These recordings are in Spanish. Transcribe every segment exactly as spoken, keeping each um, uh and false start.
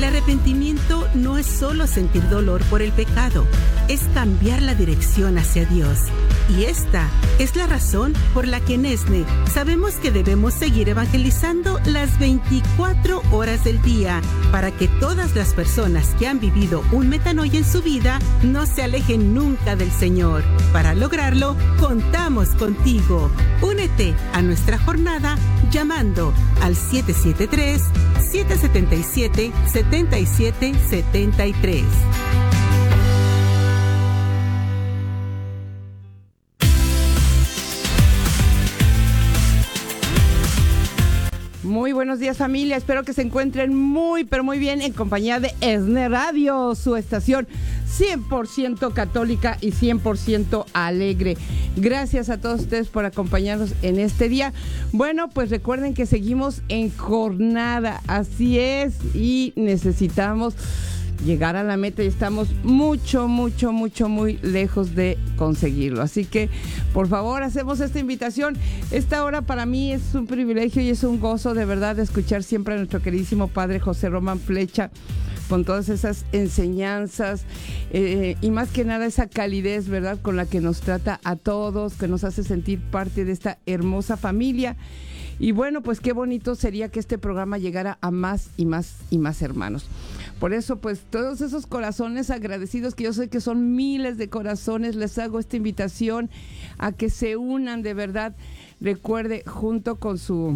El arrepentimiento no es solo sentir dolor por el pecado, es cambiar la dirección hacia Dios. Y esta es la razón por la que en ESNE sabemos que debemos seguir evangelizando las veinticuatro horas del día para que todas las personas que han vivido un metanoia en su vida no se alejen nunca del Señor. Para lograrlo, contamos contigo. Únete a nuestra jornada llamando al siete siete tres, siete siete siete, siete siete siete tres. Muy buenos días, familia. Espero que se encuentren muy, pero muy bien en compañía de ESNE Radio, su estación cien por ciento católica y cien por ciento alegre. Gracias a todos ustedes por acompañarnos en este día. Bueno, pues recuerden que seguimos en jornada, así es, y necesitamos llegar a la meta y estamos mucho, mucho, mucho, muy lejos de conseguirlo. Así que, por favor, hacemos esta invitación. Esta hora para mí es un privilegio y es un gozo de verdad de escuchar siempre a nuestro queridísimo Padre José Román Flecha con todas esas enseñanzas eh, y más que nada esa calidez, ¿verdad?, con la que nos trata a todos, que nos hace sentir parte de esta hermosa familia. Y bueno, pues qué bonito sería que este programa llegara a más y más y más hermanos. Por eso, pues, todos esos corazones agradecidos, que yo sé que son miles de corazones, les hago esta invitación a que se unan de verdad. Recuerde, junto con su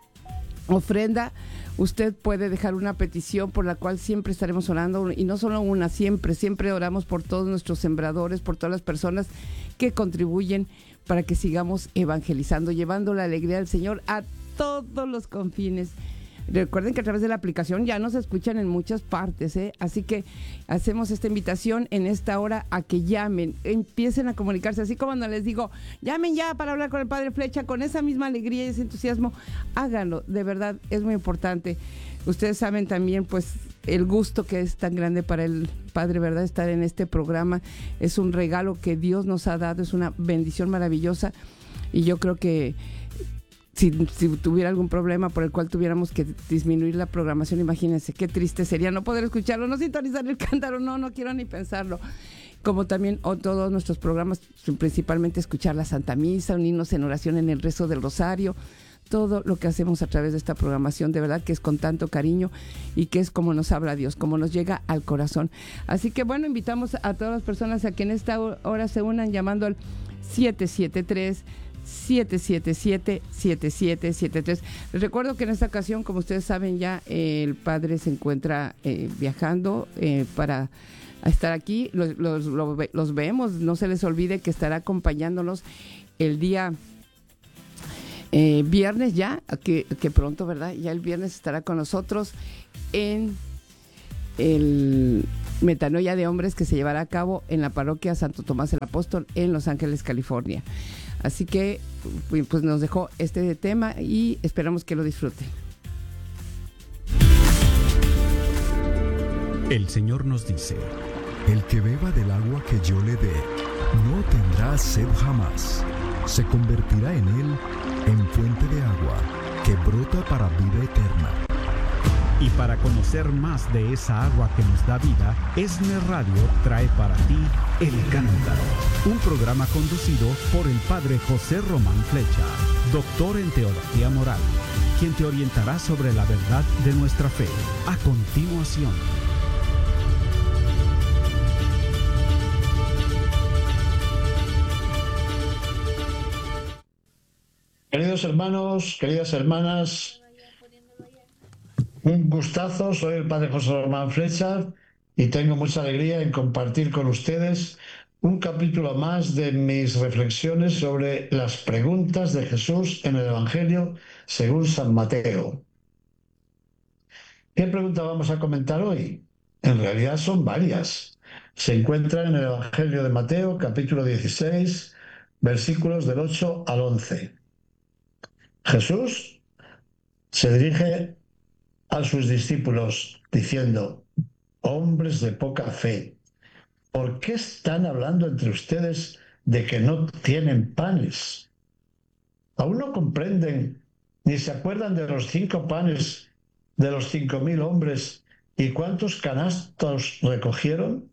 ofrenda, usted puede dejar una petición por la cual siempre estaremos orando, y no solo una, siempre, siempre oramos por todos nuestros sembradores, por todas las personas que contribuyen para que sigamos evangelizando, llevando la alegría del Señor a todos los confines. Recuerden que a través de la aplicación ya nos escuchan en muchas partes, ¿eh? Así que hacemos esta invitación en esta hora a que llamen, empiecen a comunicarse, así como cuando les digo, llamen ya para hablar con el Padre Flecha, con esa misma alegría y ese entusiasmo, háganlo, de verdad, es muy importante. Ustedes saben también, pues, el gusto que es tan grande para el Padre, ¿verdad?, estar en este programa. Es un regalo que Dios nos ha dado, es una bendición maravillosa, y yo creo que Si, si tuviera algún problema por el cual tuviéramos que disminuir la programación, imagínense qué triste sería no poder escucharlo, no sintonizar el cántaro, no, no quiero ni pensarlo. Como también o todos nuestros programas, principalmente escuchar la Santa Misa, unirnos en oración en el rezo del Rosario, todo lo que hacemos a través de esta programación, de verdad que es con tanto cariño y que es como nos habla Dios, como nos llega al corazón. Así que bueno, invitamos a todas las personas a que en esta hora se unan llamando al siete siete tres, siete siete siete, siete siete siete tres. Les recuerdo que en esta ocasión, como ustedes saben ya, eh, el Padre se encuentra eh, viajando eh, para estar aquí. Los, los, los, los vemos, no se les olvide que estará acompañándonos el día eh, viernes ya, que, que pronto, ¿verdad? Ya el viernes estará con nosotros en el Metanoia de Hombres que se llevará a cabo en la parroquia Santo Tomás el Apóstol en Los Ángeles, California. Así que pues nos dejó este tema y esperamos que lo disfruten. El Señor nos dice: el que beba del agua que yo le dé, no tendrá sed jamás. Se convertirá en él en fuente de agua que brota para vida eterna. Y para conocer más de esa agua que nos da vida, ESNE Radio trae para ti El Cántaro, un programa conducido por el Padre José Román Flecha, doctor en Teología Moral, quien te orientará sobre la verdad de nuestra fe. A continuación. Queridos hermanos, queridas hermanas, un gustazo, soy el Padre José Román Flecha y tengo mucha alegría en compartir con ustedes un capítulo más de mis reflexiones sobre las preguntas de Jesús en el Evangelio según San Mateo. ¿Qué pregunta vamos a comentar hoy? En realidad son varias. Se encuentran en el Evangelio de Mateo, capítulo dieciséis, versículos del ocho al once. Jesús se dirige a sus discípulos diciendo: hombres de poca fe, ¿por qué están hablando entre ustedes de que no tienen panes? ¿Aún no comprenden ni se acuerdan de los cinco panes de los cinco mil hombres ¿Y cuántos canastos recogieron?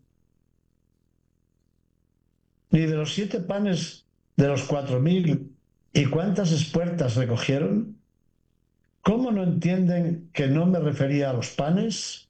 ¿Y de los siete panes de los cuatro mil, y cuántas espuertas recogieron? ¿Cómo no entienden que no me refería a los panes?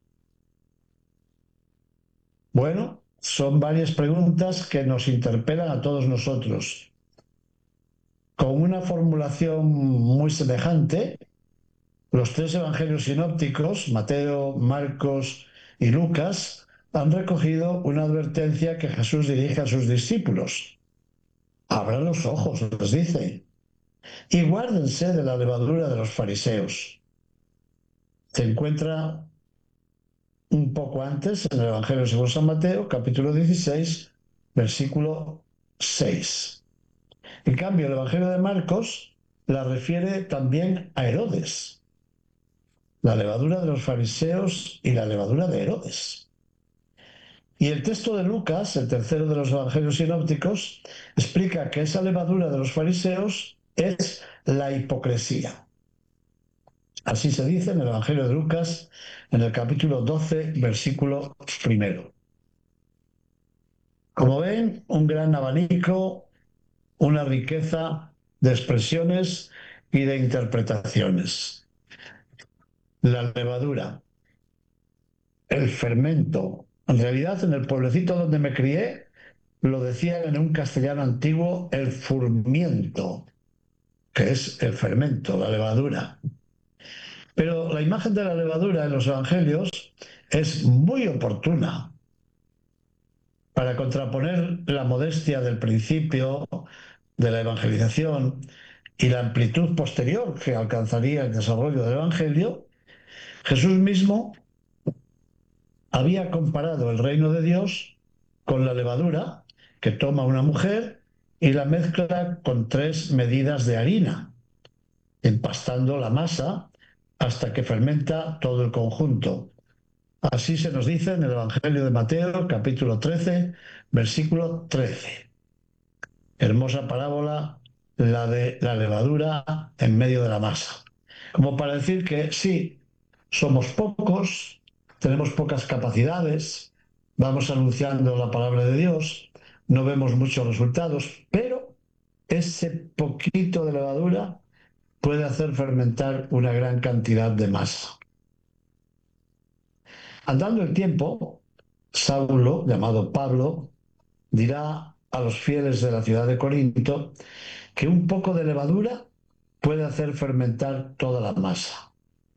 Bueno, son varias preguntas que nos interpelan a todos nosotros. Con una formulación muy semejante, los tres evangelios sinópticos, Mateo, Marcos y Lucas, han recogido una advertencia que Jesús dirige a sus discípulos. Abran los ojos, les dice, y guárdense de la levadura de los fariseos. Se encuentra un poco antes en el Evangelio según San Mateo, capítulo dieciséis, versículo seis. En cambio, el Evangelio de Marcos la refiere también a Herodes, la levadura de los fariseos y la levadura de Herodes. Y el texto de Lucas, el tercero de los evangelios sinópticos, explica que esa levadura de los fariseos es la hipocresía. Así se dice en el Evangelio de Lucas, en el capítulo doce, versículo primero. Como ven, un gran abanico, una riqueza de expresiones y de interpretaciones. La levadura, el fermento. En realidad, en el pueblecito donde me crié, lo decían en un castellano antiguo el furmiento, que es el fermento, la levadura. Pero la imagen de la levadura en los evangelios es muy oportuna para contraponer la modestia del principio de la evangelización y la amplitud posterior que alcanzaría el desarrollo del evangelio. Jesús mismo había comparado el reino de Dios con la levadura que toma una mujer y la mezcla con tres medidas de harina, empastando la masa hasta que fermenta todo el conjunto. Así se nos dice en el Evangelio de Mateo, capítulo trece, versículo trece. Hermosa parábola, la de la levadura en medio de la masa. Como para decir que sí, somos pocos, tenemos pocas capacidades, vamos anunciando la palabra de Dios, no vemos muchos resultados, pero ese poquito de levadura puede hacer fermentar una gran cantidad de masa. Andando el tiempo, Saulo, llamado Pablo, dirá a los fieles de la ciudad de Corinto que un poco de levadura puede hacer fermentar toda la masa.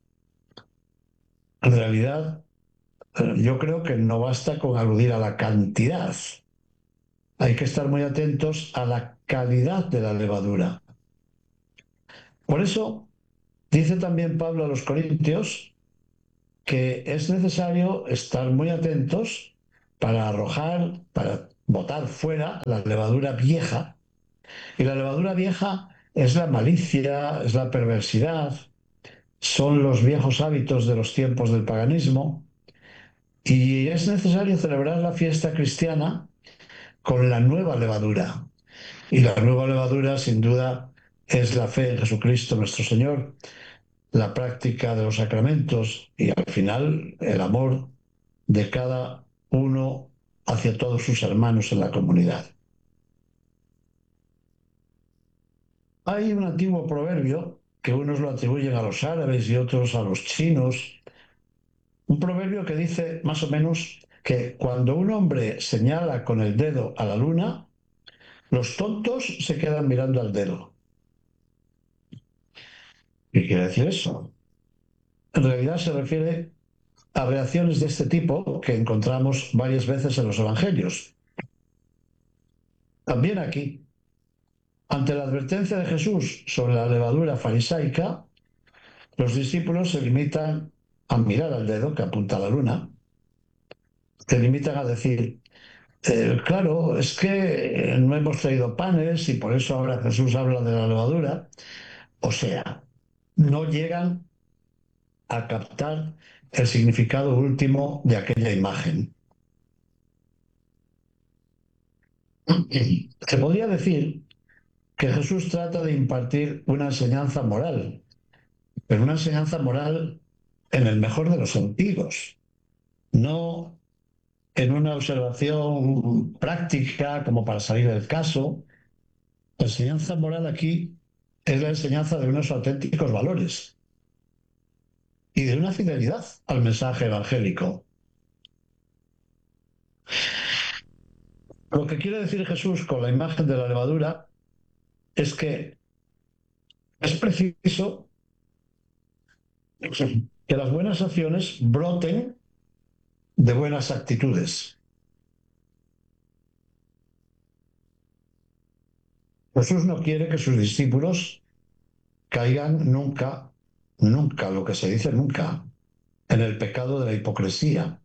En realidad, yo creo que no basta con aludir a la cantidad. Hay que estar muy atentos a la calidad de la levadura. Por eso, dice también Pablo a los corintios que es necesario estar muy atentos para arrojar, para botar fuera la levadura vieja. Y la levadura vieja es la malicia, es la perversidad, son los viejos hábitos de los tiempos del paganismo. Y es necesario celebrar la fiesta cristiana con la nueva levadura. Y la nueva levadura, sin duda, es la fe en Jesucristo nuestro Señor, la práctica de los sacramentos y, al final, el amor de cada uno hacia todos sus hermanos en la comunidad. Hay un antiguo proverbio que unos lo atribuyen a los árabes y otros a los chinos. Un proverbio que dice más o menos que cuando un hombre señala con el dedo a la luna, los tontos se quedan mirando al dedo. ¿Qué quiere decir eso? En realidad se refiere a reacciones de este tipo que encontramos varias veces en los evangelios. También aquí, ante la advertencia de Jesús sobre la levadura farisaica, los discípulos se limitan a mirar al dedo que apunta a la luna, se limitan a decir, eh, claro, es que no hemos traído panes y por eso ahora Jesús habla de la levadura. O sea, no llegan a captar el significado último de aquella imagen. Se podría decir que Jesús trata de impartir una enseñanza moral, pero una enseñanza moral en el mejor de los sentidos, no en una observación práctica como para salir del caso. La enseñanza moral aquí es la enseñanza de unos auténticos valores y de una fidelidad al mensaje evangélico. Lo que quiere decir Jesús con la imagen de la levadura es que es preciso que las buenas acciones broten de buenas actitudes. Jesús no quiere que sus discípulos caigan nunca, nunca, lo que se dice nunca, en el pecado de la hipocresía.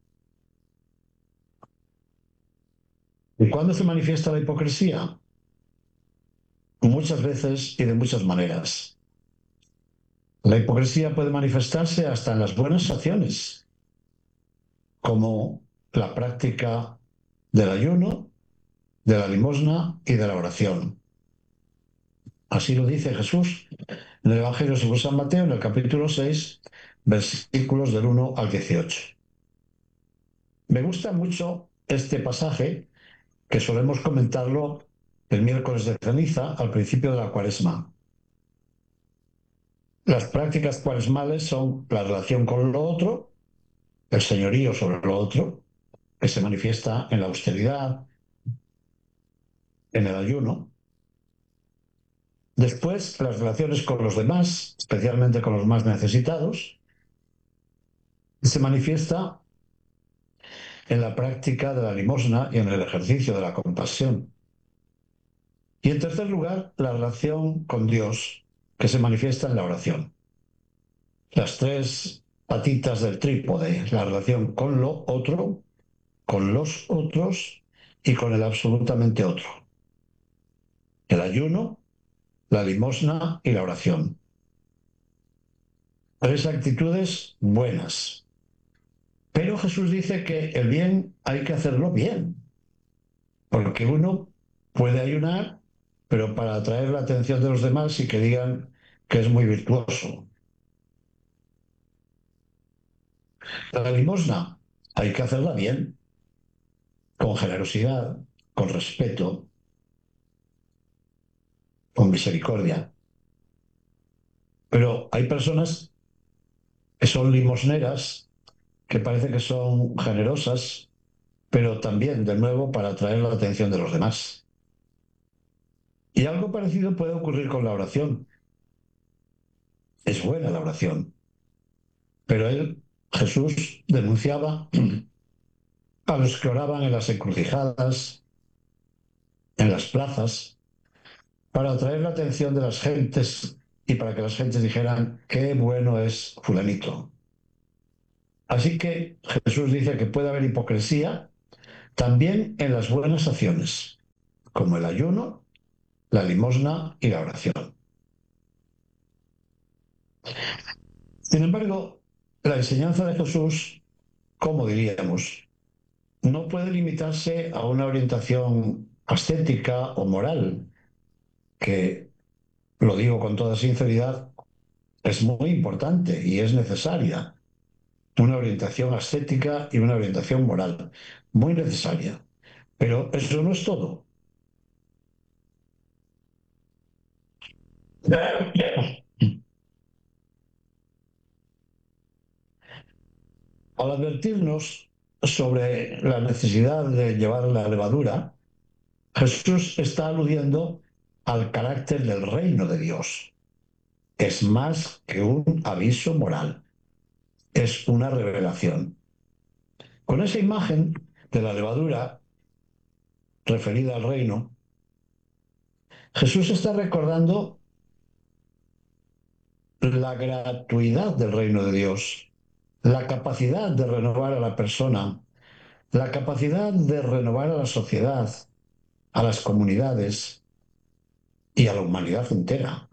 ¿Y cuándo se manifiesta la hipocresía? Muchas veces y de muchas maneras. La hipocresía puede manifestarse hasta en las buenas acciones, como la práctica del ayuno, de la limosna y de la oración. Así lo dice Jesús en el Evangelio según San Mateo, en el capítulo seis, versículos del uno al dieciocho. Me gusta mucho este pasaje, que solemos comentarlo el miércoles de ceniza, al principio de la Cuaresma. Las prácticas cuaresmales son la relación con lo otro, el señorío sobre lo otro, que se manifiesta en la austeridad, en el ayuno. Después, las relaciones con los demás, especialmente con los más necesitados, se manifiesta en la práctica de la limosna y en el ejercicio de la compasión. Y en tercer lugar, la relación con Dios, que se manifiesta en la oración. Las tres patitas del trípode, la relación con lo otro, con los otros y con el absolutamente otro. El ayuno, la limosna y la oración. Tres actitudes buenas. Pero Jesús dice que el bien hay que hacerlo bien, porque uno puede ayunar, pero para atraer la atención de los demás y que digan que es muy virtuoso. La limosna hay que hacerla bien, con generosidad, con respeto, con misericordia. Pero hay personas que son limosneras, que parece que son generosas, pero también, de nuevo, para atraer la atención de los demás. Y algo parecido puede ocurrir con la oración. Es buena la oración, pero él, Jesús, denunciaba a los que oraban en las encrucijadas, en las plazas, para atraer la atención de las gentes y para que las gentes dijeran qué bueno es fulanito. Así que Jesús dice que puede haber hipocresía también en las buenas acciones, como el ayuno, la limosna y la oración. Sin embargo, la enseñanza de Jesús, como diríamos, no puede limitarse a una orientación ascética o moral, que, lo digo con toda sinceridad, es muy importante y es necesaria. Una orientación ascética y una orientación moral, muy necesaria. Pero eso no es todo. Al advertirnos sobre la necesidad de llevar la levadura, Jesús está aludiendo al carácter del reino de Dios. Es más que un aviso moral, es una revelación. Con esa imagen de la levadura referida al reino, Jesús está recordando la gratuidad del reino de Dios, la capacidad de renovar a la persona, la capacidad de renovar a la sociedad, a las comunidades y a la humanidad entera.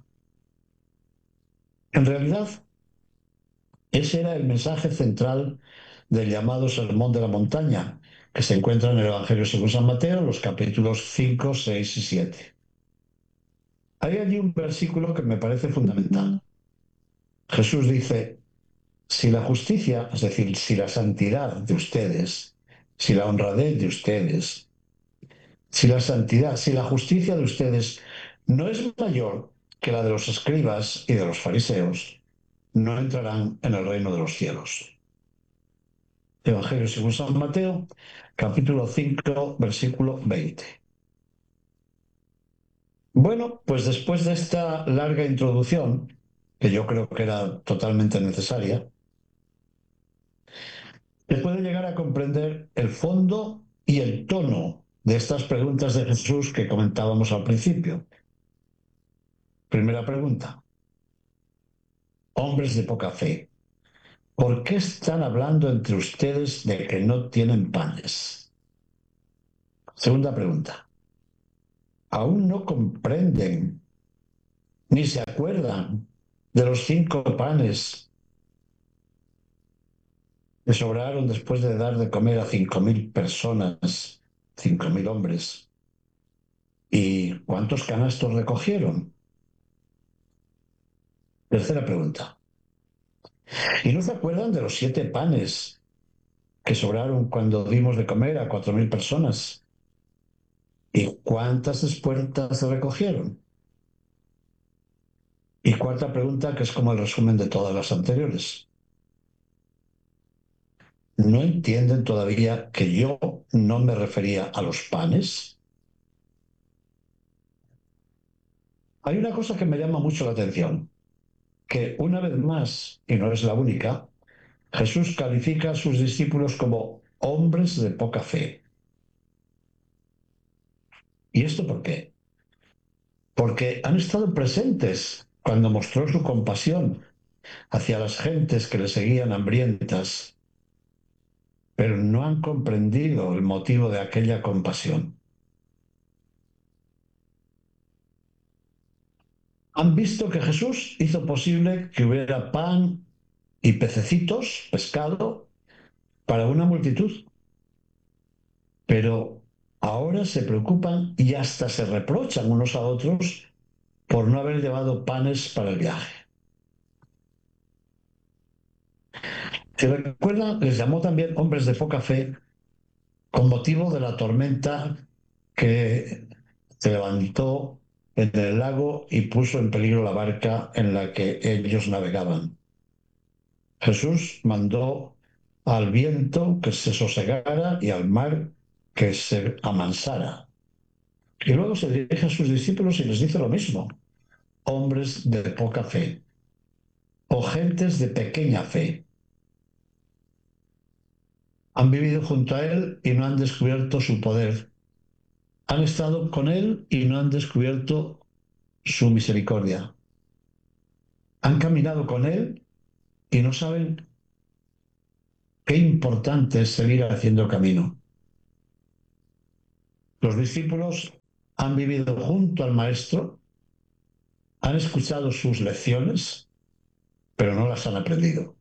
En realidad, ese era el mensaje central del llamado Sermón de la Montaña, que se encuentra en el Evangelio según San Mateo, los capítulos cinco, seis y siete. Hay allí un versículo que me parece fundamental. Jesús dice: si la justicia, es decir, si la santidad de ustedes, si la honradez de ustedes, si la santidad, si la justicia de ustedes no es mayor que la de los escribas y de los fariseos, no entrarán en el reino de los cielos. Evangelio según San Mateo, capítulo cinco, versículo veinte. Bueno, pues después de esta larga introducción, que yo creo que era totalmente necesaria, se puede llegar a comprender el fondo y el tono de estas preguntas de Jesús que comentábamos al principio. Primera pregunta. Hombres de poca fe, ¿por qué están hablando entre ustedes de que no tienen panes? Segunda pregunta. ¿Aún no comprenden ni se acuerdan de los cinco panes que sobraron después de dar de comer a cinco mil personas, cinco mil hombres? ¿Y cuántos canastos recogieron? Tercera pregunta. ¿Y no se acuerdan de los siete panes que sobraron cuando dimos de comer a cuatro mil personas? ¿Y cuántas espuertas se recogieron? Y cuarta pregunta, que es como el resumen de todas las anteriores. ¿No entienden todavía que yo no me refería a los panes? Hay una cosa que me llama mucho la atención, que una vez más, y no es la única, Jesús califica a sus discípulos como hombres de poca fe. ¿Y esto por qué? Porque han estado presentes cuando mostró su compasión hacia las gentes que le seguían hambrientas, pero no han comprendido el motivo de aquella compasión. Han visto que Jesús hizo posible que hubiera pan y pececitos, pescado, para una multitud, pero ahora se preocupan y hasta se reprochan unos a otros por no haber llevado panes para el viaje. Si recuerdan, les llamó también hombres de poca fe con motivo de la tormenta que se levantó en el lago y puso en peligro la barca en la que ellos navegaban. Jesús mandó al viento que se sosegara y al mar que se amansara. Y luego se dirige a sus discípulos y les dice lo mismo. Hombres de poca fe o gentes de pequeña fe. Han vivido junto a Él y no han descubierto su poder. Han estado con Él y no han descubierto su misericordia. Han caminado con Él y no saben qué importante es seguir haciendo camino. Los discípulos han vivido junto al Maestro, han escuchado sus lecciones, pero no las han aprendido.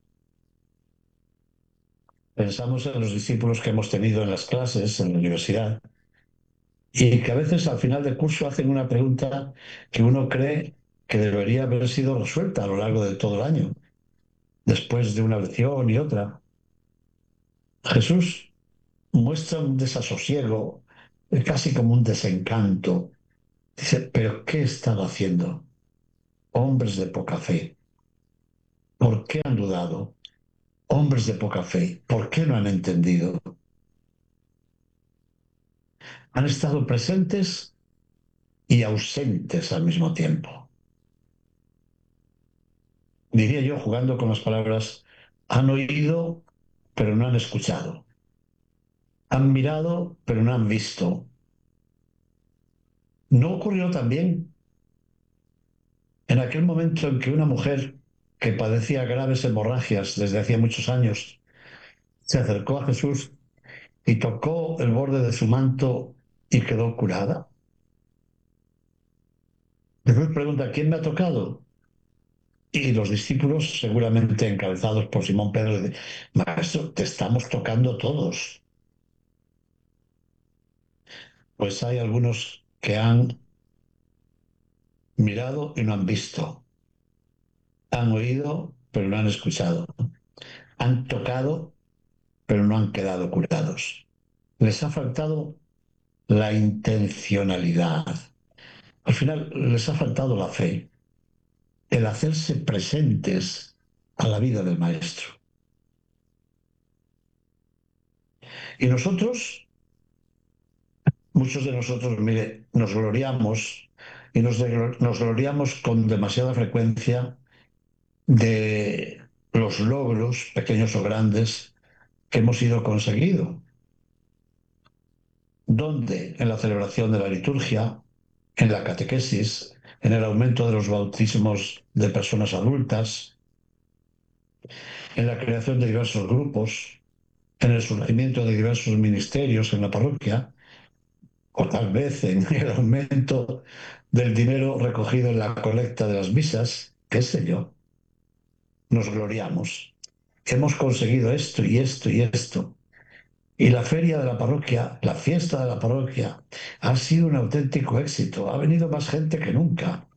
Pensamos en los discípulos que hemos tenido en las clases, en la universidad, y que a veces al final del curso hacen una pregunta que uno cree que debería haber sido resuelta a lo largo de todo el año, después de una lección y otra. Jesús muestra un desasosiego, casi como un desencanto. Dice, ¿pero qué he estado haciendo? Hombres de poca fe. ¿Por qué han dudado? Hombres de poca fe. ¿Por qué no han entendido? Han estado presentes y ausentes al mismo tiempo. Diría yo, jugando con las palabras, han oído, pero no han escuchado. Han mirado, pero no han visto. ¿No ocurrió también en aquel momento en que una mujer que padecía graves hemorragias desde hacía muchos años se acercó a Jesús y tocó el borde de su manto y quedó curada? Jesús pregunta, ¿quién me ha tocado? Y los discípulos, seguramente encabezados por Simón Pedro, dicen, Maestro, te estamos tocando todos. Pues hay algunos que han mirado y no han visto. Han oído, pero no han escuchado. Han tocado, pero no han quedado curados. Les ha faltado la intencionalidad. Al final les ha faltado la fe, el hacerse presentes a la vida del Maestro. Y nosotros, muchos de nosotros, mire, nos gloriamos y nos, nos gloriamos con demasiada frecuencia de los logros, pequeños o grandes, que hemos ido conseguido. ¿Dónde? En la celebración de la liturgia, en la catequesis, en el aumento de los bautismos de personas adultas, en la creación de diversos grupos, en el surgimiento de diversos ministerios en la parroquia, o tal vez en el aumento del dinero recogido en la colecta de las misas, qué sé yo. Nos gloriamos. Hemos conseguido esto y esto y esto. Y la feria de la parroquia, la fiesta de la parroquia, ha sido un auténtico éxito. Ha venido más gente que nunca.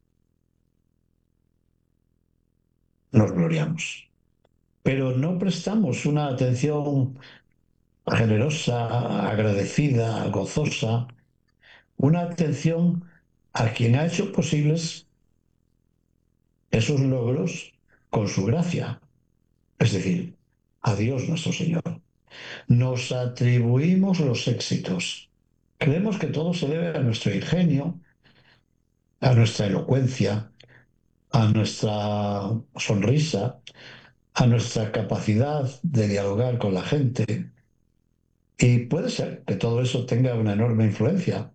Nos gloriamos. Pero no prestamos una atención generosa, agradecida, gozosa, una atención a quien ha hecho posibles esos logros con su gracia, es decir, a Dios nuestro Señor. Nos atribuimos los éxitos. Creemos que todo se debe a nuestro ingenio, a nuestra elocuencia, a nuestra sonrisa, a nuestra capacidad de dialogar con la gente. Y puede ser que todo eso tenga una enorme influencia,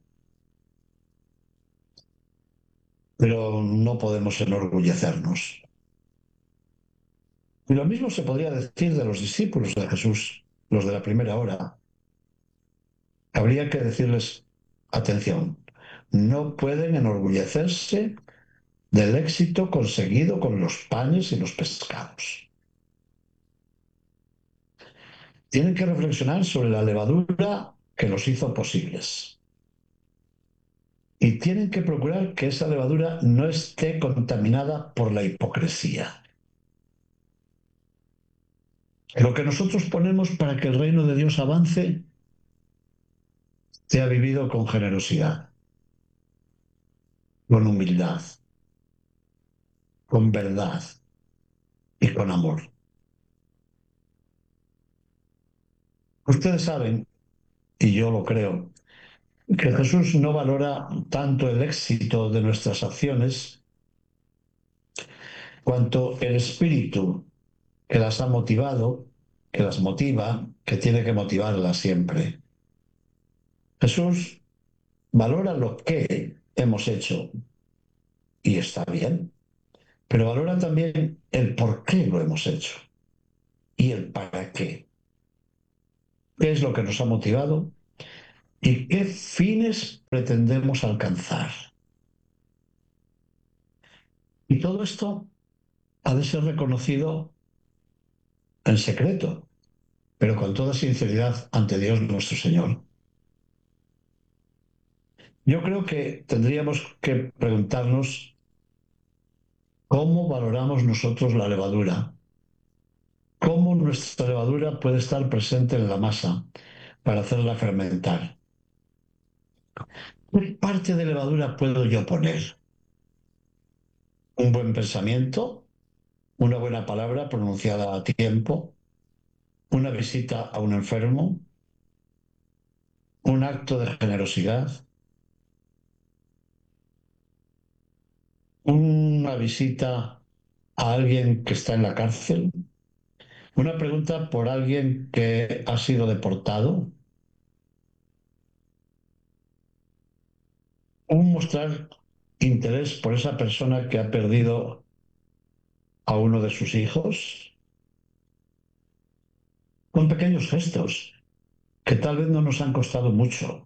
pero no podemos enorgullecernos. Y lo mismo se podría decir de los discípulos de Jesús, los de la primera hora. Habría que decirles, atención, no pueden enorgullecerse del éxito conseguido con los panes y los pescados. Tienen que reflexionar sobre la levadura que los hizo posibles. Y tienen que procurar que esa levadura no esté contaminada por la hipocresía. Lo que nosotros ponemos para que el reino de Dios avance sea vivido con generosidad, con humildad, con verdad y con amor. Ustedes saben, y yo lo creo, que Jesús no valora tanto el éxito de nuestras acciones cuanto el espíritu que las ha motivado, que las motiva, que tiene que motivarlas siempre. Jesús valora lo que hemos hecho y está bien, pero valora también el por qué lo hemos hecho y el para qué. ¿Qué es lo que nos ha motivado? ¿Y qué fines pretendemos alcanzar? Y todo esto ha de ser reconocido en secreto, pero con toda sinceridad ante Dios nuestro Señor. Yo creo que tendríamos que preguntarnos cómo valoramos nosotros la levadura, cómo nuestra levadura puede estar presente en la masa para hacerla fermentar. ¿Qué parte de levadura puedo yo poner? ¿Un buen pensamiento? ¿Una buena palabra pronunciada a tiempo? ¿Una visita a un enfermo? ¿Un acto de generosidad? ¿Una visita a alguien que está en la cárcel? ¿Una pregunta por alguien que ha sido deportado? ¿Un mostrar interés por esa persona que ha perdido a uno de sus hijos? Con pequeños gestos que tal vez no nos han costado mucho,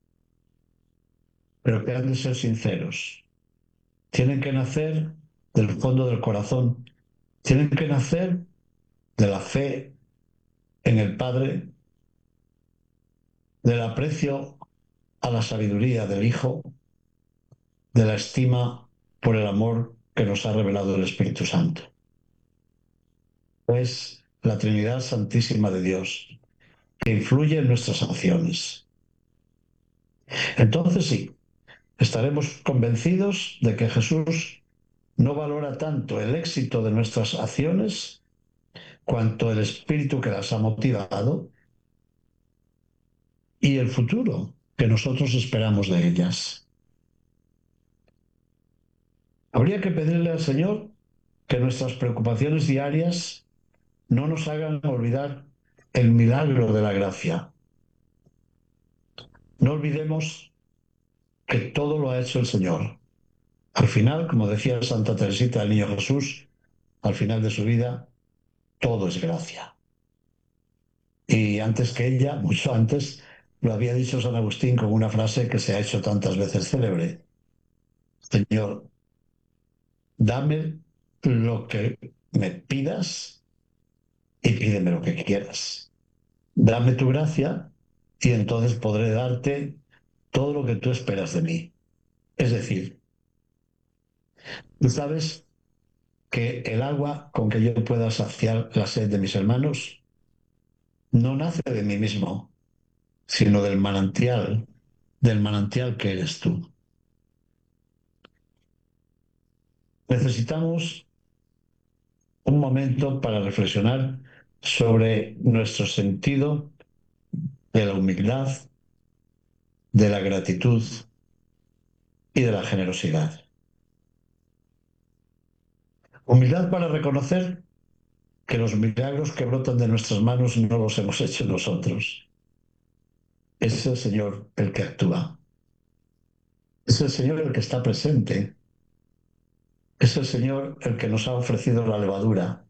pero que han de ser sinceros. Tienen que nacer del fondo del corazón, tienen que nacer de la fe en el Padre, del aprecio a la sabiduría del Hijo, de la estima por el amor que nos ha revelado el Espíritu Santo. es la Trinidad Santísima de Dios, que influye en nuestras acciones. Entonces sí, estaremos convencidos de que Jesús no valora tanto el éxito de nuestras acciones cuanto el espíritu que las ha motivado y el futuro que nosotros esperamos de ellas. Habría que pedirle al Señor que nuestras preocupaciones diarias no nos hagan olvidar el milagro de la gracia. No olvidemos que todo lo ha hecho el Señor. Al final, como decía Santa Teresita del Niño Jesús, al final de su vida, todo es gracia. Y antes que ella, mucho antes, lo había dicho San Agustín con una frase que se ha hecho tantas veces célebre. Señor, dame lo que me pidas y pídeme lo que quieras. Dame tu gracia y entonces podré darte todo lo que tú esperas de mí. Es decir, tú sabes que el agua con que yo pueda saciar la sed de mis hermanos no nace de mí mismo, sino del manantial, del manantial que eres tú. Necesitamos un momento para reflexionar sobre nuestro sentido de la humildad, de la gratitud y de la generosidad. Humildad para reconocer que los milagros que brotan de nuestras manos no los hemos hecho nosotros. Es el Señor el que actúa. Es el Señor el que está presente. Es el Señor el que nos ha ofrecido la levadura.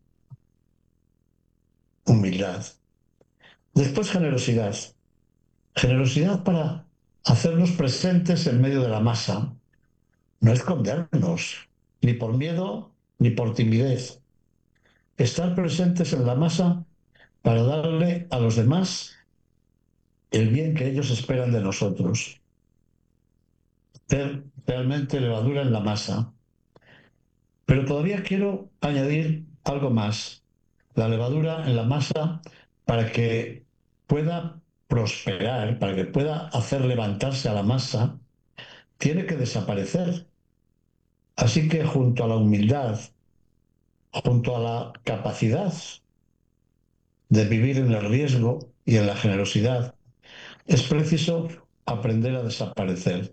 Humildad. Después generosidad. Generosidad para hacernos presentes en medio de la masa. No escondernos, ni por miedo, ni por timidez. Estar presentes en la masa para darle a los demás el bien que ellos esperan de nosotros. Ser realmente levadura en la masa. Pero todavía quiero añadir algo más. La levadura en la masa para que pueda prosperar, para que pueda hacer levantarse a la masa, tiene que desaparecer. Así que junto a la humildad, junto a la capacidad de vivir en el riesgo y en la generosidad, es preciso aprender a desaparecer.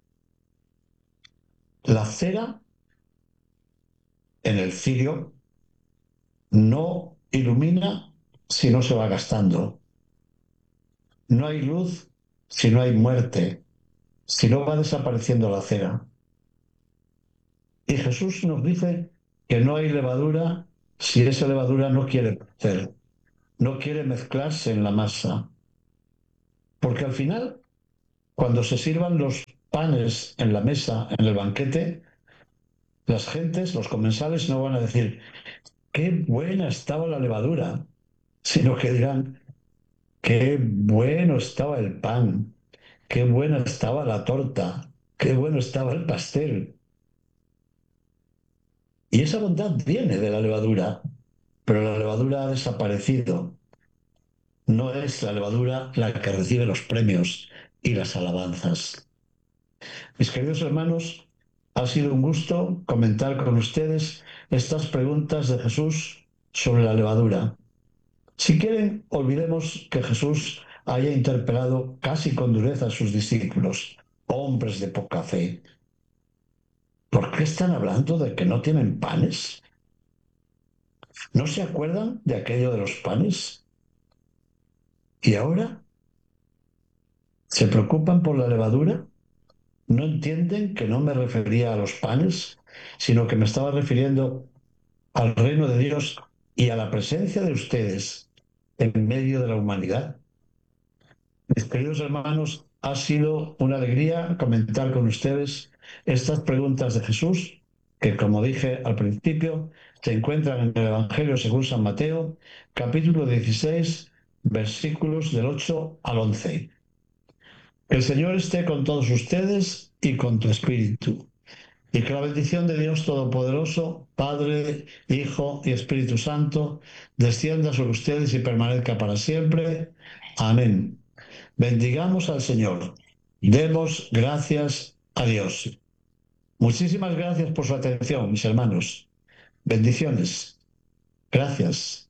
La cera en el cirio no ilumina si no se va gastando. No hay luz si no hay muerte, si no va desapareciendo la cera. Y Jesús nos dice que no hay levadura si esa levadura no quiere crecer, no quiere mezclarse en la masa. Porque al final, cuando se sirvan los panes en la mesa, en el banquete, las gentes, los comensales no van a decir qué buena estaba la levadura, sino que dirán qué bueno estaba el pan, qué buena estaba la torta, qué bueno estaba el pastel. Y esa bondad viene de la levadura, pero la levadura ha desaparecido. No es la levadura la que recibe los premios y las alabanzas. Mis queridos hermanos, ha sido un gusto comentar con ustedes estas preguntas de Jesús sobre la levadura. Si quieren, olvidemos que Jesús haya interpelado casi con dureza a sus discípulos, hombres de poca fe. ¿Por qué están hablando de que no tienen panes? ¿No se acuerdan de aquello de los panes? ¿Y ahora? ¿Se preocupan por la levadura? ¿No entienden que no me refería a los panes, sino que me estaba refiriendo al reino de Dios y a la presencia de ustedes en medio de la humanidad? Mis queridos hermanos, ha sido una alegría comentar con ustedes estas preguntas de Jesús, que como dije al principio, se encuentran en el Evangelio según San Mateo, capítulo dieciséis, versículos del ocho al once. El Señor esté con todos ustedes y con tu espíritu. y que la bendición de Dios Todopoderoso, Padre, Hijo y Espíritu Santo, descienda sobre ustedes y permanezca para siempre. Amén. Bendigamos al Señor. Demos gracias a Dios. Muchísimas gracias por su atención, mis hermanos. Bendiciones. Gracias.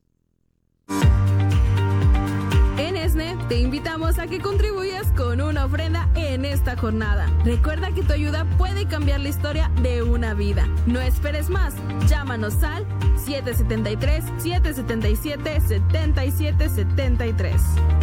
En ESNE te invitamos a que contribuyas con una ofrenda en esta jornada. Recuerda que tu ayuda puede cambiar la historia de una vida. No esperes más. Llámanos al siete siete tres, siete siete siete, siete siete siete tres.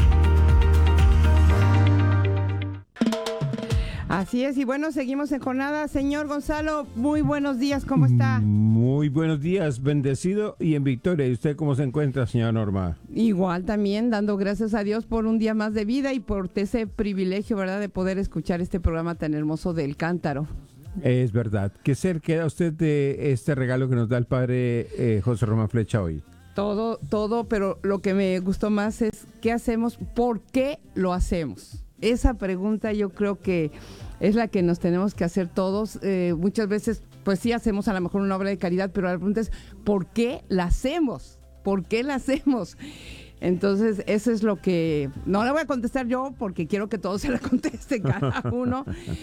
Así es, y bueno, seguimos en jornada. Señor Gonzalo, muy buenos días, ¿cómo está? Muy buenos días, bendecido y en victoria. ¿Y usted cómo se encuentra, señora Norma? Igual también, dando gracias a Dios por un día más de vida y por ese privilegio, ¿verdad?, de poder escuchar este programa tan hermoso del Cántaro. Es verdad. ¿Qué ser queda usted de este regalo que nos da el padre eh, José Román Flecha hoy? Todo, todo, pero lo que me gustó más es ¿qué hacemos? ¿Por qué lo hacemos? Esa pregunta yo creo que es la que nos tenemos que hacer todos. Eh, muchas veces, pues sí hacemos a lo mejor una obra de caridad, pero la pregunta es ¿por qué la hacemos? ¿Por qué la hacemos? Entonces, eso es lo que... No la voy a contestar yo porque quiero que todos se la contesten cada uno,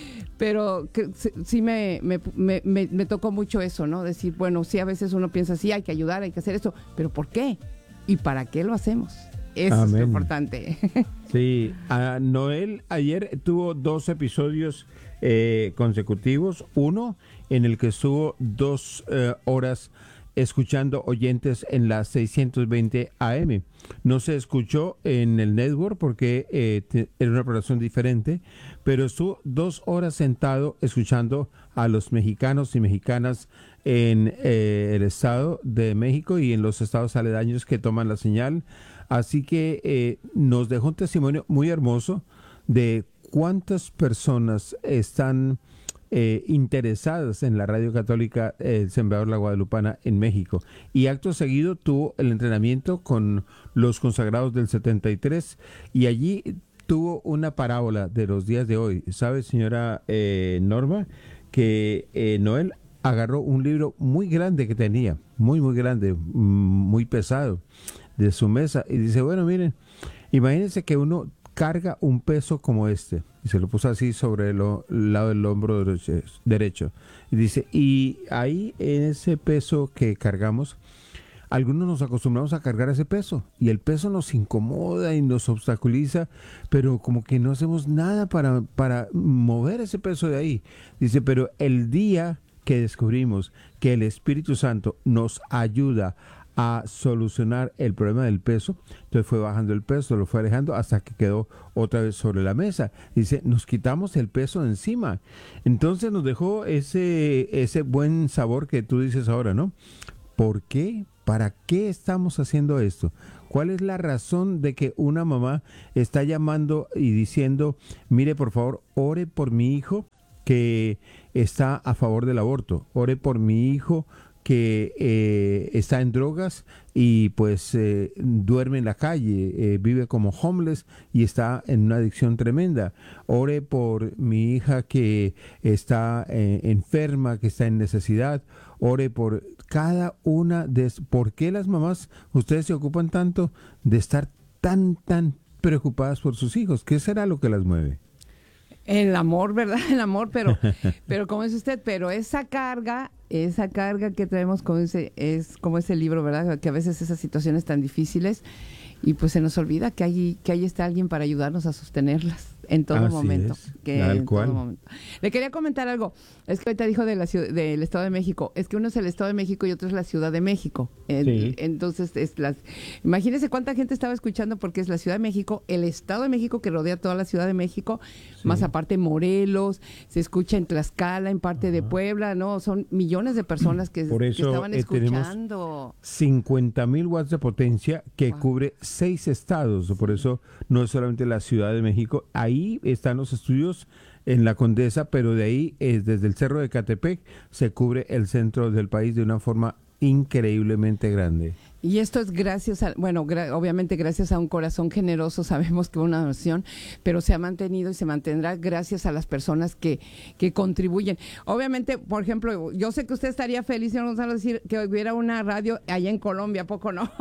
pero que, sí me, me, me, me, me tocó mucho eso, ¿no? Decir, bueno, sí, a veces uno piensa, sí, hay que ayudar, hay que hacer esto, pero ¿por qué? ¿Y para qué lo hacemos? Eso Amén. Es lo importante. Sí, uh, Noel ayer tuvo dos episodios eh, consecutivos. Uno en el que estuvo dos uh, horas escuchando oyentes en la seiscientos veinte A M. No se escuchó en el network porque eh, te, era una programación diferente, pero estuvo dos horas sentado escuchando a los mexicanos y mexicanas en eh, el Estado de México y en los estados aledaños que toman la señal. Así que eh, nos dejó un testimonio muy hermoso de cuántas personas están eh, interesadas en la radio católica El Sembrador La Guadalupana en México. Y acto seguido tuvo el entrenamiento con los consagrados del setenta y tres y allí tuvo una parábola de los días de hoy. ¿Sabe, señora eh, Norma, que eh, Noel agarró un libro muy grande que tenía, muy, muy grande, muy pesado, de su mesa, y dice, bueno, miren, imagínense que uno carga un peso como este, y se lo puso así sobre el, el lado del hombro derecho, derecho, y dice, y ahí en ese peso que cargamos, algunos nos acostumbramos a cargar ese peso, y el peso nos incomoda y nos obstaculiza, pero como que no hacemos nada para, para mover ese peso de ahí. Dice, pero el día que descubrimos que el Espíritu Santo nos ayuda a solucionar el problema del peso, entonces fue bajando el peso, lo fue alejando hasta que quedó otra vez sobre la mesa. Dice, nos quitamos el peso de encima. Entonces nos dejó ese, ese buen sabor que tú dices ahora, ¿no? ¿Por qué? ¿Para qué estamos haciendo esto? ¿Cuál es la razón de que una mamá está llamando y diciendo, mire, por favor, ore por mi hijo que está a favor del aborto, ore por mi hijo que eh, está en drogas y pues eh, duerme en la calle, eh, vive como homeless y está en una adicción tremenda? Ore por mi hija que está eh, enferma, que está en necesidad. Ore por cada una de... ¿Por qué las mamás, ustedes se ocupan tanto de estar tan, tan preocupadas por sus hijos? ¿Qué será lo que las mueve? El amor, ¿verdad? El amor, pero, pero como dice usted, pero esa carga, esa carga que traemos, como dice, es como ese libro, ¿verdad? Que a veces esas situaciones tan difíciles y pues se nos olvida que ahí, que ahí está alguien para ayudarnos a sostenerlas en todo Así momento. Es, que tal en cual. todo momento. Le quería comentar algo. Es que ahorita dijo de la ciudad, del Estado de México. Es que uno es el Estado de México y otro es la Ciudad de México. El, Sí. Entonces, es las, imagínense cuánta gente estaba escuchando porque es la Ciudad de México, el Estado de México que rodea toda la Ciudad de México, Sí. más aparte Morelos, se escucha en Tlaxcala, en parte de Puebla, ¿no? Son millones de personas que, Por eso, que estaban eh, tenemos escuchando. cincuenta mil watts de potencia que Wow. cubre seis estados. Por eso no es solamente la Ciudad de México. Ahí están los estudios en la Condesa, pero de ahí, es desde el Cerro de Catepec, se cubre el centro del país de una forma increíblemente grande. Y esto es gracias a, bueno, gra- obviamente gracias a un corazón generoso, sabemos que una donación, pero se ha mantenido y se mantendrá gracias a las personas que, que contribuyen. Obviamente, por ejemplo, yo sé que usted estaría feliz, señor Gonzalo, decir que hubiera una radio allá en Colombia, ¿a poco no?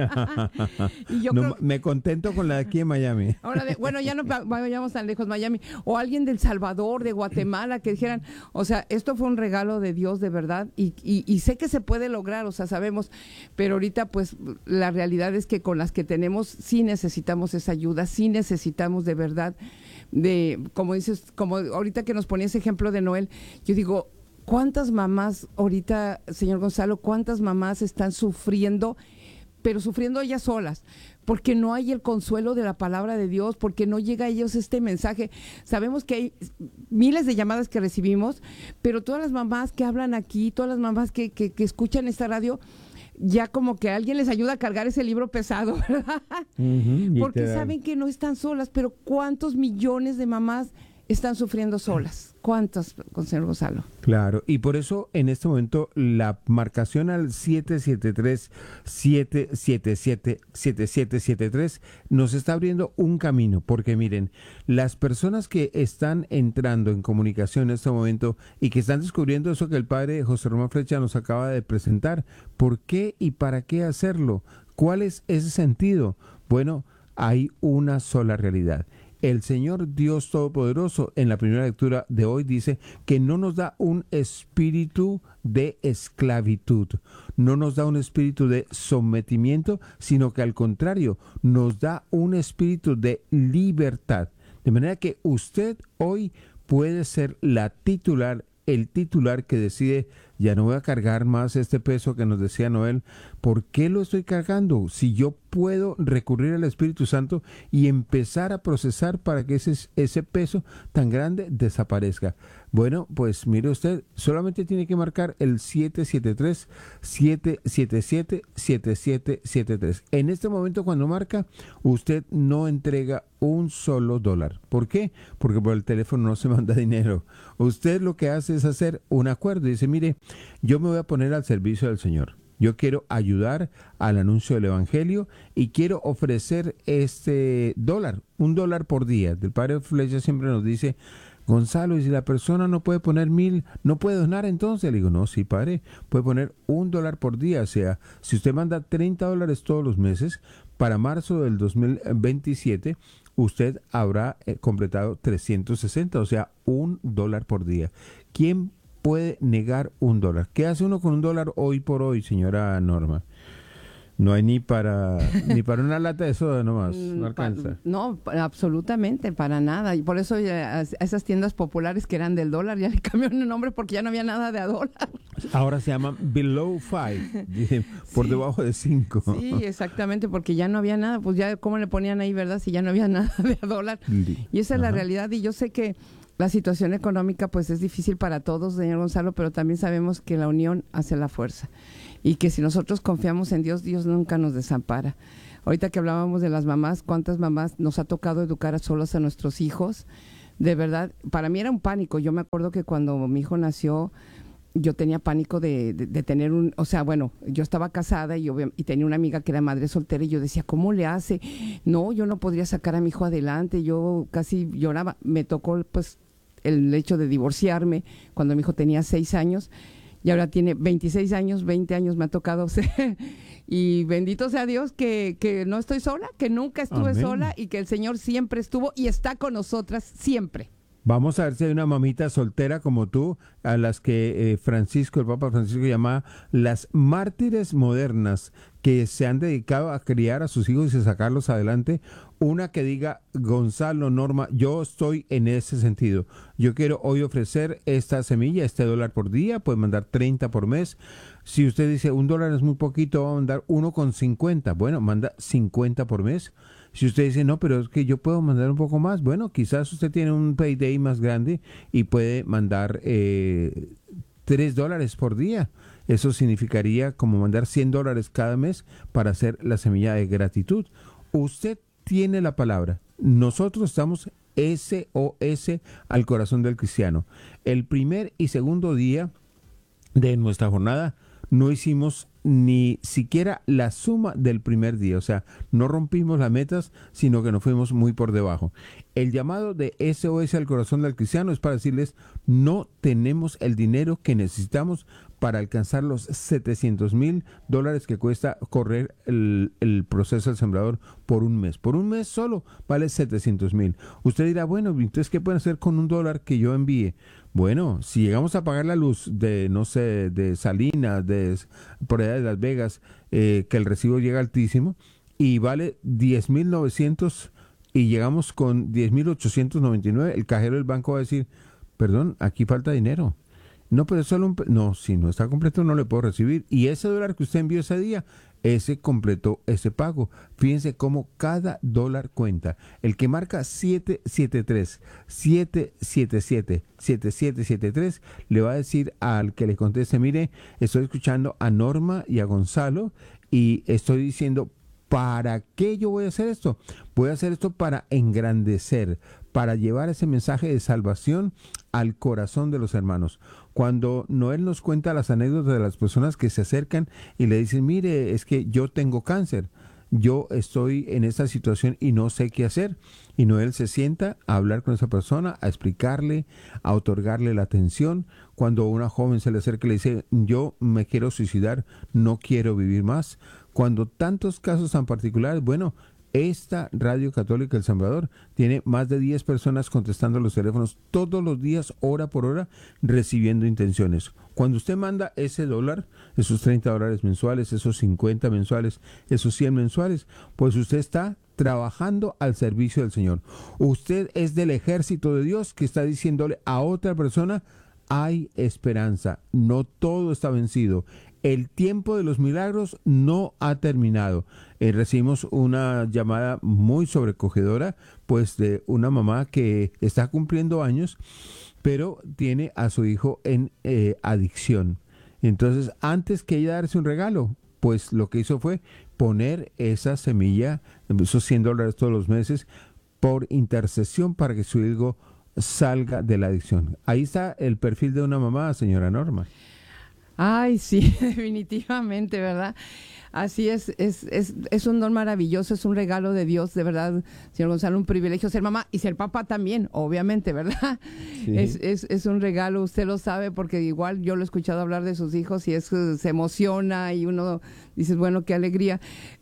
Y yo no, creo, me contento con la de aquí en Miami. ahora de, bueno, ya no va- vayamos tan lejos, Miami, o alguien del Salvador, de Guatemala, que dijeran, o sea, esto fue un regalo de Dios de verdad, y, y, y sé que se puede lograr, o sea, sabemos, pero ahorita pues la realidad es que con las que tenemos sí necesitamos esa ayuda, sí necesitamos de verdad, de, como dices, como ahorita que nos ponía ese ejemplo de Noel, yo digo, ¿cuántas mamás ahorita, señor Gonzalo, cuántas mamás están sufriendo, pero sufriendo ellas solas, porque no hay el consuelo de la palabra de Dios, porque no llega a ellos este mensaje? Sabemos que hay miles de llamadas que recibimos, pero todas las mamás que hablan aquí, todas las mamás que, que, que escuchan esta radio, ya como que alguien les ayuda a cargar ese libro pesado, ¿verdad? Uh-huh, Porque literal. saben que no están solas, pero ¿cuántos millones de mamás están sufriendo solas? ¿Cuántas, con señor Gonzalo? Claro, y por eso en este momento la marcación al siete siete tres, siete siete siete, siete siete siete tres nos está abriendo un camino, porque miren, las personas que están entrando en comunicación en este momento y que están descubriendo eso que el padre José Román Flecha nos acaba de presentar, ¿por qué y para qué hacerlo? ¿Cuál es ese sentido? Bueno, hay una sola realidad. El Señor Dios Todopoderoso en la primera lectura de hoy dice que no nos da un espíritu de esclavitud, no nos da un espíritu de sometimiento, sino que al contrario, nos da un espíritu de libertad. De manera que usted hoy puede ser la titular, el titular que decide, ya no voy a cargar más este peso que nos decía Noel. ¿Por qué lo estoy cargando? Si yo puedo recurrir al Espíritu Santo y empezar a procesar para que ese, ese peso tan grande desaparezca. Bueno, pues mire usted, solamente tiene que marcar el siete siete tres, siete siete siete, siete siete siete tres. En este momento cuando marca, usted no entrega un solo dólar. ¿Por qué? Porque por el teléfono no se manda dinero. Usted lo que hace es hacer un acuerdo y dice, mire, yo me voy a poner al servicio del Señor. Yo quiero ayudar al anuncio del Evangelio y quiero ofrecer este dólar, un dólar por día. El padre Flecha siempre nos dice, Gonzalo, y si la persona no puede poner mil, ¿no puede donar entonces? Le digo, no, sí, padre, puede poner un dólar por día. O sea, si usted manda treinta dólares todos los meses, para marzo del dos mil veintisiete, usted habrá eh, completado trescientos sesenta, o sea, un dólar por día. ¿Quién puede negar un dólar? ¿Qué hace uno con un dólar hoy por hoy, señora Norma? No hay ni para ni para una lata de soda nomás, no alcanza. No, absolutamente, para nada. Y por eso ya, a esas tiendas populares que eran del dólar ya le cambiaron el nombre porque ya no había nada de a dólar. Ahora se llaman below five, dicen, por Sí. debajo de cinco. Sí, exactamente, porque ya no había nada. Pues ya, ¿cómo le ponían ahí, verdad? Si ya no había nada de a dólar. Y esa es la Ajá. realidad. Y yo sé que la situación económica pues es difícil para todos, señor Gonzalo, pero también sabemos que la unión hace la fuerza. Y que si nosotros confiamos en Dios, Dios nunca nos desampara. Ahorita que hablábamos de las mamás, ¿cuántas mamás nos ha tocado educar a solos a nuestros hijos? De verdad, para mí era un pánico. Yo me acuerdo que cuando mi hijo nació, yo tenía pánico de, de, de tener un... O sea, bueno, yo estaba casada y, obvia- y tenía una amiga que era madre soltera y yo decía, ¿cómo le hace? No, yo no podría sacar a mi hijo adelante. Yo casi lloraba. Me tocó, pues, el hecho de divorciarme cuando mi hijo tenía seis años. Y ahora tiene veintiséis años, veinte años me ha tocado ser. Y bendito sea Dios que, que no estoy sola, que nunca estuve Amén. sola y que el Señor siempre estuvo y está con nosotras siempre. Vamos a ver si hay una mamita soltera como tú, a las que eh, Francisco, el Papa Francisco llamaba las mártires modernas, que se han dedicado a criar a sus hijos y a sacarlos adelante. Una que diga, Gonzalo, Norma, yo estoy en ese sentido. Yo quiero hoy ofrecer esta semilla, este dólar por día, puede mandar treinta por mes. Si usted dice, un dólar es muy poquito, va a mandar uno con cincuenta. Bueno, manda cincuenta por mes. Si usted dice, no, pero es que yo puedo mandar un poco más, bueno, quizás usted tiene un payday más grande y puede mandar eh, tres dólares por día. Eso significaría como mandar cien dólares cada mes para hacer la semilla de gratitud. Usted tiene la palabra. Nosotros estamos S O S al corazón del cristiano. El primer y segundo día de nuestra jornada no hicimos ni siquiera la suma del primer día, o sea, no rompimos las metas, sino que nos fuimos muy por debajo. El llamado de S O S al corazón del cristiano es para decirles, no tenemos el dinero que necesitamos para alcanzar los setecientos mil dólares que cuesta correr el, el proceso del sembrador por un mes. Por un mes solo vale setecientos mil. Usted dirá, bueno, entonces, ¿qué pueden hacer con un dólar que yo envíe? Bueno, si llegamos a pagar la luz de, no sé, de Salinas, de por allá de Las Vegas, eh, que el recibo llega altísimo y vale diez mil novecientos y llegamos con diez mil ochocientos noventa y nueve, el cajero del banco va a decir, perdón, aquí falta dinero. No, pero es solo un... No, si no está completo no le puedo recibir. Y ese dólar que usted envió ese día, ese completó ese pago. Fíjense cómo cada dólar cuenta. El que marca siete siete tres, siete siete siete, siete siete siete tres le va a decir al que le conteste, mire, estoy escuchando a Norma y a Gonzalo y estoy diciendo, ¿para qué yo voy a hacer esto? Voy a hacer esto para engrandecer, para llevar ese mensaje de salvación al corazón de los hermanos. Cuando Noel nos cuenta las anécdotas de las personas que se acercan y le dicen, mire, es que yo tengo cáncer, yo estoy en esta situación y no sé qué hacer. Y Noel se sienta a hablar con esa persona, a explicarle, a otorgarle la atención. Cuando una joven se le acerca y le dice, yo me quiero suicidar, no quiero vivir más. Cuando tantos casos tan particulares, bueno, esta Radio Católica El Sembrador tiene más de diez personas contestando los teléfonos todos los días, hora por hora, recibiendo intenciones. Cuando usted manda ese dólar, esos treinta dólares mensuales, esos cincuenta mensuales, esos cien mensuales, pues usted está trabajando al servicio del Señor. Usted es del ejército de Dios que está diciéndole a otra persona, hay esperanza, no todo está vencido. El tiempo de los milagros no ha terminado. Eh, recibimos una llamada muy sobrecogedora, pues de una mamá que está cumpliendo años, pero tiene a su hijo en eh, adicción. Entonces, antes que ella darse un regalo, pues lo que hizo fue poner esa semilla, esos cien dólares todos los meses, por intercesión para que su hijo salga de la adicción. Ahí está el perfil de una mamá, señora Norma. Ay, sí, definitivamente, ¿verdad? Así es, es, es, es un don maravilloso, es un regalo de Dios, de verdad, señor Gonzalo, un privilegio ser mamá y ser papá también, obviamente, ¿verdad? Sí. Es, es, es un regalo, usted lo sabe, porque igual yo lo he escuchado hablar de sus hijos y es, se emociona y uno dice, bueno, qué alegría.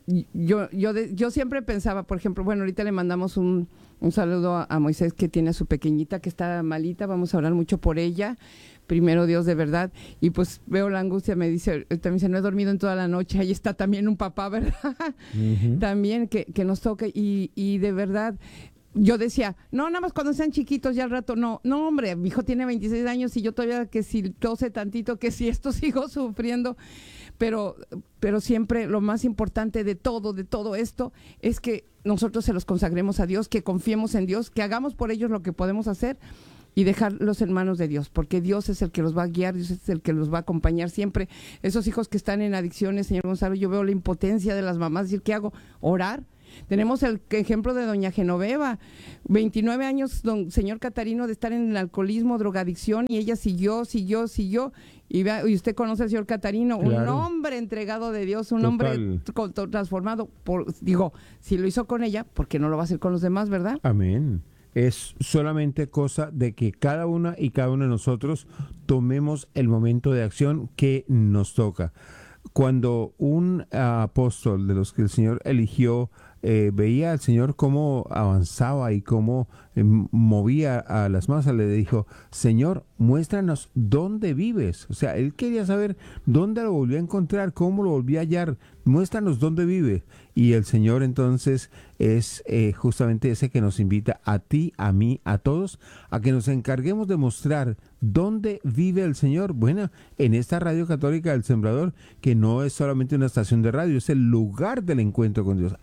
Yo, yo, de, yo siempre pensaba, por ejemplo, bueno, ahorita le mandamos un, un saludo a, a Moisés, que tiene a su pequeñita que está malita, vamos a orar mucho por ella. Primero Dios, de verdad, y pues veo la angustia, me dice, también dice, no he dormido en toda la noche, ahí está también un papá, ¿verdad? Uh-huh. También que, que nos toque, y, y de verdad, yo decía, no, nada más cuando sean chiquitos, ya al rato, no, no hombre, mi hijo tiene veintiséis años y yo todavía que si tose tantito, que si esto sigo sufriendo, pero, pero siempre lo más importante de todo, de todo esto, es que nosotros se los consagremos a Dios, que confiemos en Dios, que hagamos por ellos lo que podemos hacer, y dejar los hermanos de Dios, porque Dios es el que los va a guiar, Dios es el que los va a acompañar siempre. Esos hijos que están en adicciones, señor Gonzalo, yo veo la impotencia de las mamás, decir, ¿qué hago? Orar. Tenemos el ejemplo de doña Genoveva, veintinueve años, don señor Catarino, de estar en el alcoholismo, drogadicción, y ella siguió, siguió, siguió, y, vea, y usted conoce al señor Catarino, claro. Un hombre entregado de Dios, un Total. hombre transformado, por, digo, si lo hizo con ella, ¿por qué no lo va a hacer con los demás, verdad? Amén. Es solamente cosa de que cada una y cada uno de nosotros tomemos el momento de acción que nos toca. Cuando un uh, apóstol de los que el Señor eligió eh, veía al Señor cómo avanzaba y cómo eh, movía a las masas, le dijo, Señor, muéstranos dónde vives. O sea, él quería saber dónde lo volvía a encontrar, cómo lo volvía a hallar, muéstranos dónde vive. Y el Señor entonces es eh, justamente ese que nos invita a ti, a mí, a todos, a que nos encarguemos de mostrar dónde vive el Señor. Bueno, en esta Radio Católica del Sembrador, que no es solamente una estación de radio, es el lugar del encuentro con Dios. Aquí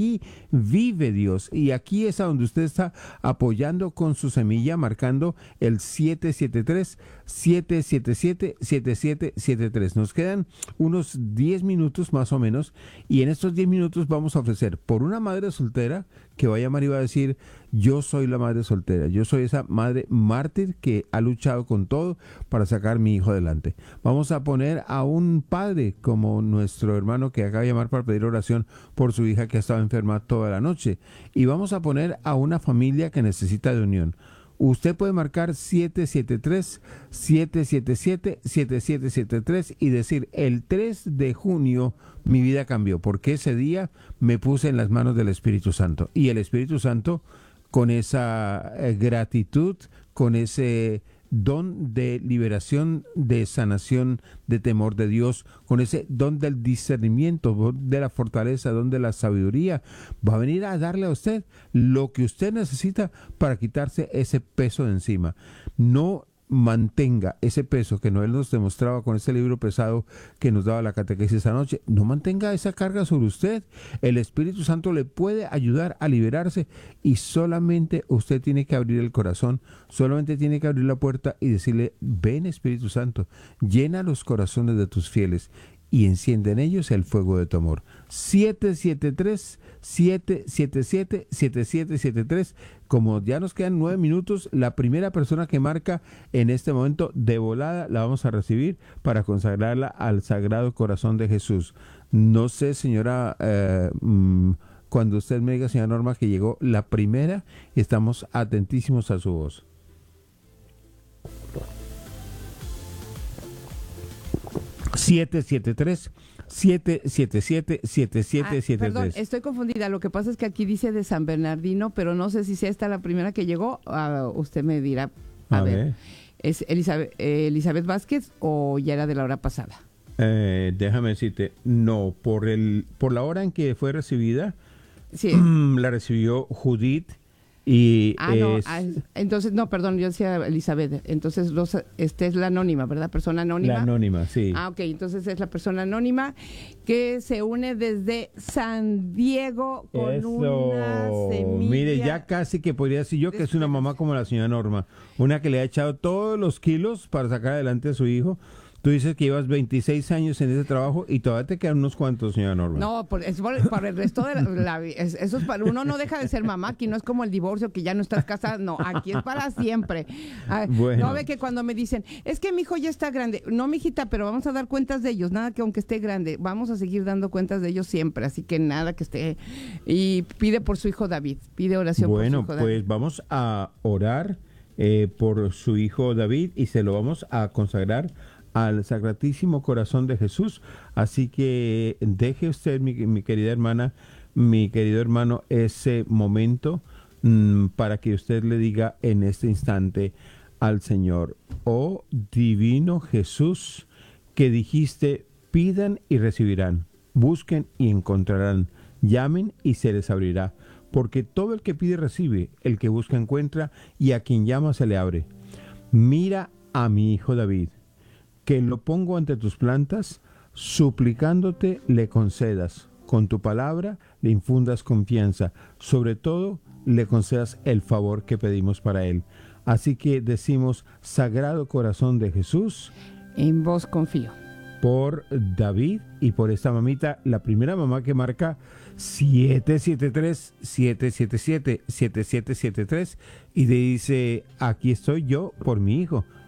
aquí vive Dios. Y aquí es a donde usted está apoyando con su semilla, marcando el siete siete tres, siete siete siete, siete siete siete tres. Nos quedan unos diez minutos más o menos, y en estos diez minutos vamos a ofrecer por una madre soltera que va a llamar y va a decir: yo soy la madre soltera, yo soy esa madre mártir que ha luchado con todo para sacar a mi hijo adelante. Vamos a poner a un padre como nuestro hermano que acaba de llamar para pedir oración por su hija que ha estado enferma toda la noche, y vamos a poner a una familia que necesita de unión. Usted puede marcar siete siete tres, siete siete siete, siete siete siete tres y decir: el tres de junio mi vida cambió, porque ese día me puse en las manos del Espíritu Santo. Y el Espíritu Santo, con esa eh, gratitud, con ese don de liberación, de sanación, de temor de Dios, con ese don del discernimiento, de la fortaleza, don de la sabiduría, va a venir a darle a usted lo que usted necesita para quitarse ese peso de encima. No mantenga ese peso que Noel nos demostraba con ese libro pesado que nos daba la catequesis anoche. No mantenga esa carga sobre usted. El Espíritu Santo le puede ayudar a liberarse, y solamente usted tiene que abrir el corazón, solamente tiene que abrir la puerta y decirle: ven Espíritu Santo, llena los corazones de tus fieles y enciende en ellos el fuego de tu amor. siete siete tres, siete siete siete, siete siete siete tres. Como ya nos quedan nueve minutos, la primera persona que marca en este momento de volada la vamos a recibir para consagrarla al Sagrado Corazón de Jesús. No sé, señora, eh, mmm, cuando usted me diga, señora Norma, que llegó la primera, estamos atentísimos a su voz. siete siete tres, siete siete siete, siete siete siete tres. Perdón, estoy confundida. Lo que pasa es que aquí dice de San Bernardino, pero no sé si sea esta la primera que llegó. Uh, usted me dirá. A, a ver, ver, ¿es Elizabeth, eh, Elizabeth Vázquez o ya era de la hora pasada? Eh, déjame decirte, no, por el por la hora en que fue recibida, sí. La recibió Judith. Y ah, es... no, ah, entonces, no, perdón, yo decía Elizabeth, entonces los, este es la anónima, ¿verdad? Persona anónima. La anónima, sí. Ah, ok, entonces es la persona anónima que se une desde San Diego con Eso. Una semilla. Mire, ya casi que podría decir yo que es una mamá como la señora Norma, una que le ha echado todos los kilos para sacar adelante a su hijo. Tú dices que llevas veintiséis años en ese trabajo y todavía te quedan unos cuantos, señora Norma. No, por, es por, para el resto de la vida. Eso es para uno, no deja de ser mamá. Aquí no es como el divorcio, que ya no estás casada. No, aquí es para siempre. Ah, bueno. No ve que cuando me dicen, es que mi hijo ya está grande. No, mijita, pero vamos a dar cuentas de ellos. Nada que aunque esté grande, vamos a seguir dando cuentas de ellos siempre. Así que nada que esté. Y pide por su hijo David. Pide oración bueno, por su hijo David. Bueno, pues vamos a orar eh, por su hijo David y se lo vamos a consagrar al Sacratísimo Corazón de Jesús. Así que deje usted, mi, mi querida hermana, mi querido hermano, ese momento mmm, para que usted le diga en este instante al Señor: oh divino Jesús, que dijiste: pidan y recibirán, busquen y encontrarán, llamen y se les abrirá, porque todo el que pide recibe, el que busca encuentra, y a quien llama se le abre. Mira a mi hijo David, que lo pongo ante tus plantas, suplicándote le concedas, con tu palabra le infundas confianza, sobre todo le concedas el favor que pedimos para él. Así que decimos: Sagrado Corazón de Jesús, en vos confío. Por David y por esta mamita, la primera mamá que marca siete siete tres, siete siete siete, siete siete siete tres y dice: aquí estoy yo por mi hijo.